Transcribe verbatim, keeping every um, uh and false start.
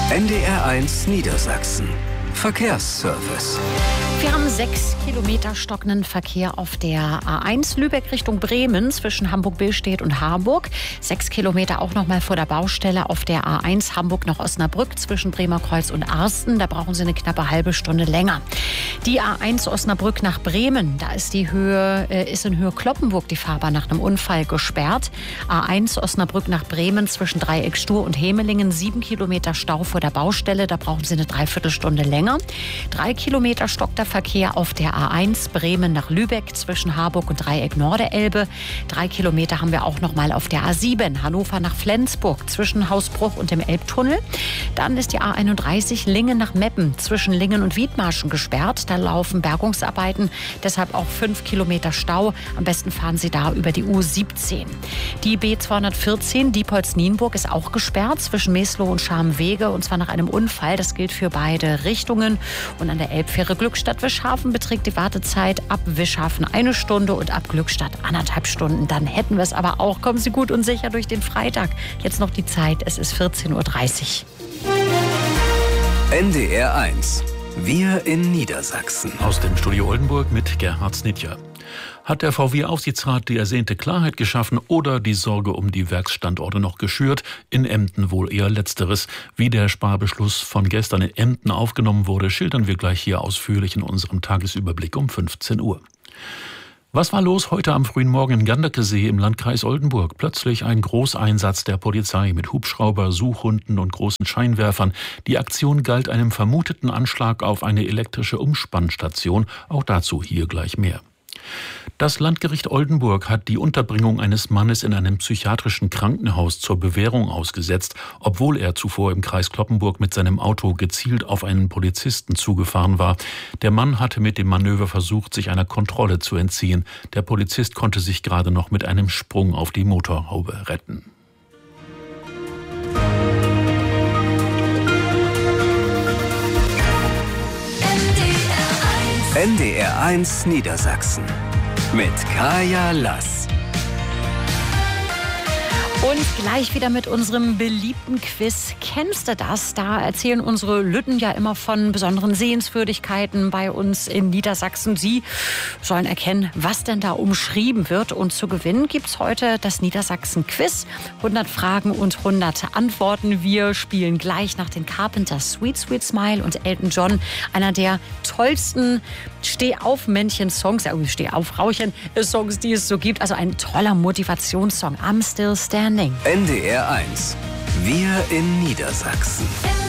N D R eins Niedersachsen. Verkehrsservice. Wir haben sechs Kilometer stockenden Verkehr auf der A eins Lübeck Richtung Bremen zwischen Hamburg-Billstedt und Harburg. Sechs Kilometer auch noch mal vor der Baustelle auf der A eins Hamburg nach Osnabrück zwischen Bremerkreuz und Arsten. Da brauchen Sie eine knappe halbe Stunde länger. Die A eins Osnabrück nach Bremen, da ist die Höhe, äh, ist in Höhe Cloppenburg die Fahrbahn nach einem Unfall gesperrt. A eins Osnabrück nach Bremen zwischen Dreieck Stur und Hemelingen. Sieben Kilometer Stau vor der Baustelle. Da brauchen Sie eine Dreiviertelstunde länger. Drei Kilometer stockt der Verkehr auf der A eins Bremen nach Lübeck zwischen Harburg und Dreieck Norderelbe. Drei Kilometer haben wir auch noch mal auf der A sieben Hannover nach Flensburg zwischen Hausbruch und dem Elbtunnel. Dann ist die A einunddreißig Lingen nach Meppen zwischen Lingen und Wiedmarschen gesperrt. Da laufen Bergungsarbeiten, deshalb auch fünf Kilometer Stau. Am besten fahren Sie da über die U siebzehn. Die B zweihundertvierzehn Diepholz-Nienburg ist auch gesperrt zwischen Meslow und Scharmwege, und zwar nach einem Unfall. Das gilt für beide Richtungen. Und an der Elbfähre Glückstadt-Wischhafen beträgt die Wartezeit ab Wischhafen eine Stunde und ab Glückstadt anderthalb Stunden. Dann hätten wir es aber auch. Kommen Sie gut und sicher durch den Freitag. Jetzt noch die Zeit. Es ist vierzehn Uhr dreißig. N D R eins. Wir in Niedersachsen. Aus dem Studio Oldenburg mit Gerhard Snitjer. Hat der V W-Aufsichtsrat die ersehnte Klarheit geschaffen oder die Sorge um die Werksstandorte noch geschürt? In Emden wohl eher Letzteres. Wie der Sparbeschluss von gestern in Emden aufgenommen wurde, schildern wir gleich hier ausführlich in unserem Tagesüberblick um fünfzehn Uhr. Was war los heute am frühen Morgen im Ganderkesee im Landkreis Oldenburg? Plötzlich ein Großeinsatz der Polizei mit Hubschrauber, Suchhunden und großen Scheinwerfern. Die Aktion galt einem vermuteten Anschlag auf eine elektrische Umspannstation. Auch dazu hier gleich mehr. Das Landgericht Oldenburg hat die Unterbringung eines Mannes in einem psychiatrischen Krankenhaus zur Bewährung ausgesetzt, obwohl er zuvor im Kreis Cloppenburg mit seinem Auto gezielt auf einen Polizisten zugefahren war. Der Mann hatte mit dem Manöver versucht, sich einer Kontrolle zu entziehen. Der Polizist konnte sich gerade noch mit einem Sprung auf die Motorhaube retten. N D R eins Niedersachsen mit Kaya Lass. Und gleich wieder mit unserem beliebten Quiz. Kennst du das? Da erzählen unsere Lütten ja immer von besonderen Sehenswürdigkeiten bei uns in Niedersachsen. Sie sollen erkennen, was denn da umschrieben wird. Und zu gewinnen gibt's heute das Niedersachsen-Quiz. hundert Fragen und hundert Antworten. Wir spielen gleich nach den Carpenters Sweet Sweet Smile und Elton John. Einer der tollsten Steh-auf-Männchen-Songs, ja, Steh-auf-Frauchen-Songs, die es so gibt. Also ein toller Motivationssong. I'm Still Standing. N D R eins. Wir in Niedersachsen.